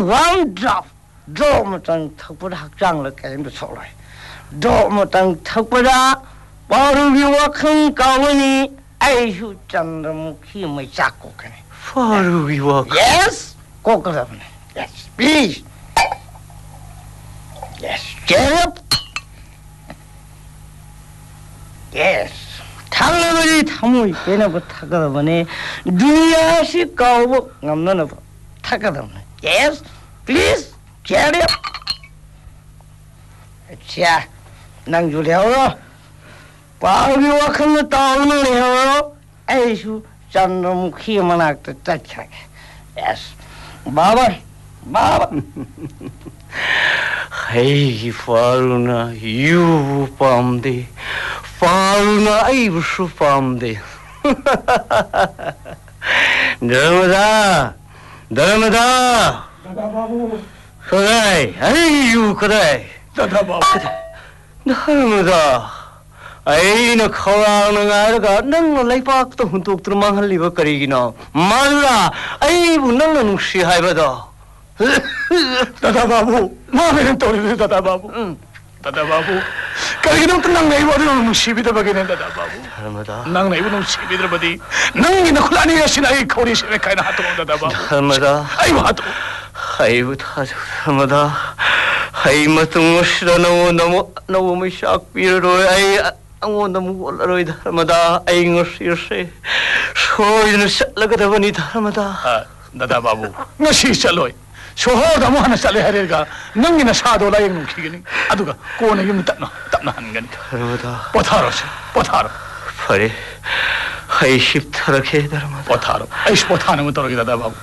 one drop. Drop matang thakpada hakjang la kaim solai. Drop matang thakpada parugi wakhang kawani aishu Chandramukhi mai chako kane. Parugi wakh. Yes. Kokadam. Yes. Please. Yes. Get up. Yes. Thalabari thamui penaba thakadamane duniya si kawo ngamnana thakadamane. Yes. Please. Get up. Acha. Nang juleo. Parugi wakhang taunu leo. Aishu Chandramukhi manakta tachak. Yes. Baba. Hey, Faruna, you pamde. Faruna, I was pamde. Dharmada. Dada Babu. Kadai. Hey, you kadai. Dada Babu. Dharmada. Aina khawang nga nang laipak to huntuk trumang haliba karigina. Madura, ai bunang nungsi haibada. Dada Babu. Mami tori Dada Babu. Dada Babu. Karigina nang naiba nung sibida bagina Dada Babu. Dharmada. Nang naiba nung sibida badi. Nang inakulani yasin ay kauri sebe kay na hato Dada Babu. Dharmada. Ay hato. Ay buta Dharmada. Ay matungusra na mo siyak piro ay ang mo roy Dharmada ay ngosirse. Soy na lagadabani Dharmada. Dada Babu. Ngasi saloy. Soho damo hana sale harega. Nang ina sado la yang nungkigini. Aduga ko na yung tapna hangani. Dharmada. Potharo. Pare. Ay shiptarake Dharmada. Potharo. Ay pothano mo torogi Dada Babu.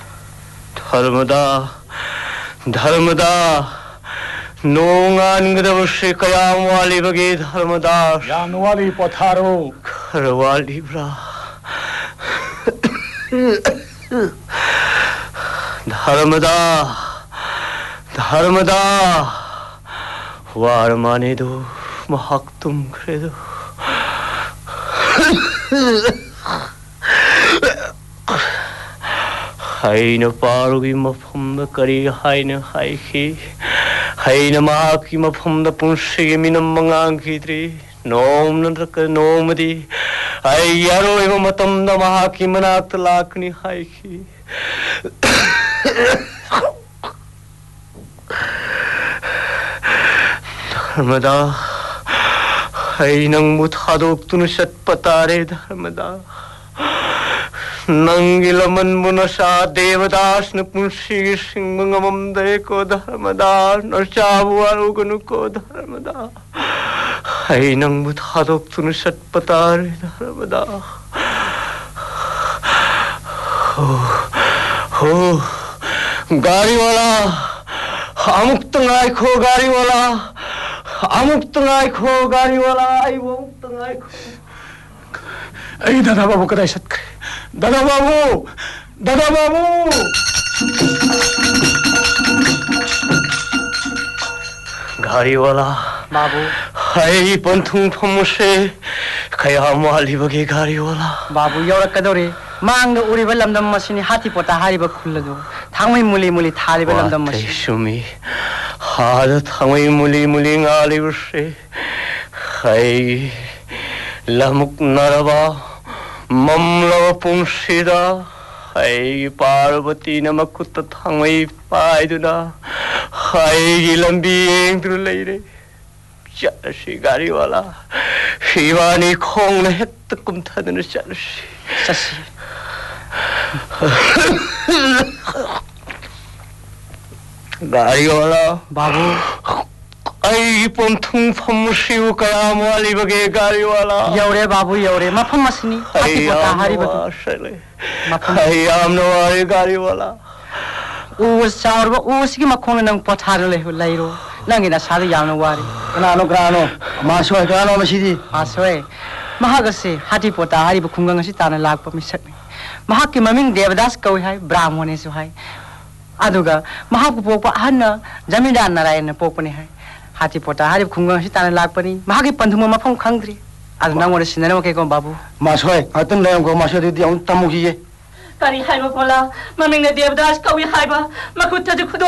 Dharmada. Nungan gadawse kaya wali bagi Dharmada. Yang wali potharo. Karawali bra. Dharmada. Warmanedo mahaktum credo. Haina parugi mafam kari haina haiki. Haina mahaki mafam da punsi minam mangang kitri. Nom nandraka nomadi. Ay yaro eva matam da mahaki manak lakni haiki. Dharmada. Ay nang muthadok tunusat patare Dharmada. Nangilaman mo na sa Devadas na punsigising mga mamday ko Dharmada. Narsabuan ko ko Dharmada. Ay nang muthadok tunusat patare Dharmada. Gariwala. Amuk tengay ko gariwala. Amuk tengay ko gariwala. Ay wong tengay ko. Ay Dada Babu kadai sat kay. Dada Babu. Gariwala. Babu. Ay pantung pamuse. Kaya malibagi gariwala. Babu yorak kadori. Mangda uriba lamdam masini hati pota hariba khulladu. Thangmai muli thariba lamdam masini. Sumi. Hada thangmai muli ngalibse. Ay lamuk naraba. Mamlava punsida. Ay Parvati na makutta thangmai paiduna. Ay lambi engdru Chalashi gariwala. Shivani khong na hekta kumthadana chalashi. Sasi. Gariwala. Babu. Ay pontung pamusiu kaya mo alibage gariwala. Yaure Babu yaure. Mafam masini. Hati pota hariba. Ay amno ay gariwala. Us chaurba usigi makhong nang pothar lairo. Nangina sadu yamna wari. Grano. Masoy grano masidi. Asoy. Mahagase hati pota hariba khungang si tana lakpa misakni. Mahakki maming Devadas kawi hai Brahmane su hai. Aduga mahakku pokpa ahanna Jamindar Narayana pokpani hai. Hati pota hariba khungang si tana lakpani. Mahakki panthuma mafam khangdri. Adu nangora sinana ke ko Babu. Masoy atan layam ko masoy di ang tamugi ye. Kari hai ma pola maming Devadas kawi hai ba makutta de khudo